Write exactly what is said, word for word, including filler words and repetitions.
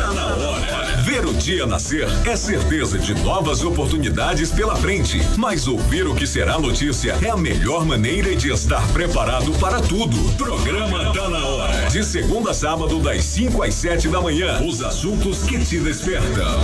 Tá na hora. Ver o dia nascer é certeza de novas oportunidades pela frente. Mas ouvir o que será notícia é a melhor maneira de estar preparado para tudo. Programa Tá na Hora. De segunda a sábado, das cinco às sete da manhã. Os assuntos que te despertam.